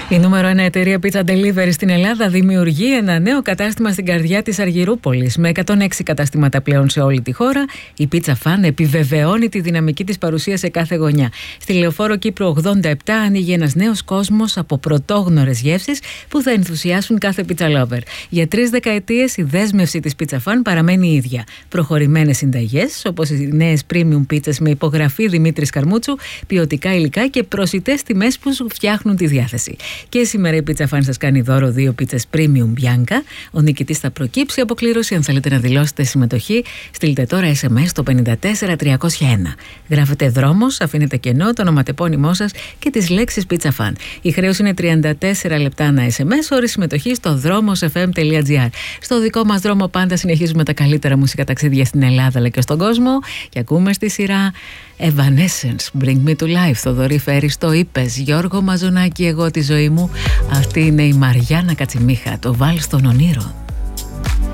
Η νούμερο 1 εταιρεία Pizza Delivery στην Ελλάδα δημιουργεί ένα νέο κατάστημα στην καρδιά της Αργυρούπολης. Με 106 καταστήματα πλέον σε όλη τη χώρα, η Pizza Fan επιβεβαιώνει τη δυναμική της παρουσία σε κάθε γωνιά. Στη Λεωφόρο Κύπρου 87 ανοίγει ένας νέος κόσμος από πρωτόγνωρες γεύσεις που θα ενθουσιάσουν κάθε pizza lover. Για 3 δεκαετίες η δέσμευση της Pizza Fan παραμένει ίδια. Προχωρημένες συνταγές, όπως οι νέες premium pizzas με υπογραφή Δημήτρης Καρμούτσου, ποιοτικά υλικά και προσιτές τιμές που σου φτιάχνουν τη διάθεση. Και σήμερα η Pizza Fan σας κάνει δώρο 2 πίτσες Premium Bianca. Ο νικητής θα προκύψει από κλήρωση. Αν θέλετε να δηλώσετε συμμετοχή, στείλτε τώρα SMS στο 54301. Γράφετε δρόμος, αφήνετε κενό, το ονοματεπώνυμό σας και τις λέξεις Pizza Fan. Η χρέωση είναι 34 λεπτά ανά SMS, όρη συμμετοχή στο dromosfm.gr. Στο δικό μας δρόμο πάντα συνεχίζουμε τα καλύτερα μουσικά ταξίδια στην Ελλάδα αλλά και στον κόσμο και ακούμε στη σειρά Evanescence, Bring Me To Life. Θοδωρή Φέρης, το είπες. Γιώργο Μαζονάκη, εγώ τη ζωή μου. Αυτή είναι η Μαριάννα Κατσιμίχα, το βάλ των ονείρων.